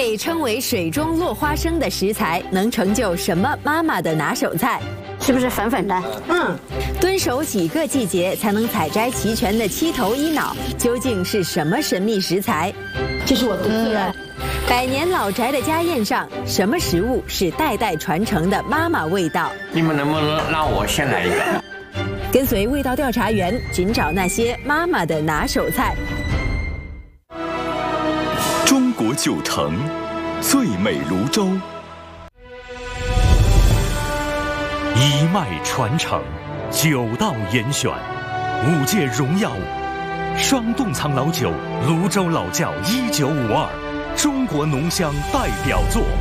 被称为水中落花生的食材能成就什么妈妈的拿手菜？ 是不是粉粉的？ 蹲守几个季节才能采摘齐全的7头1脑，究竟是什么神秘食材？ 这是我的最爱。 百年老宅的家宴上，什么食物是代代传承的妈妈味道？ 你们能不能让我先来一个？ 跟随味道调查员寻找那些妈妈的拿手菜。 中国9城最美泸州， 一脉传承，9道严选，5届荣耀双洞仓老酒，泸州老窖1952，中国浓香代表作。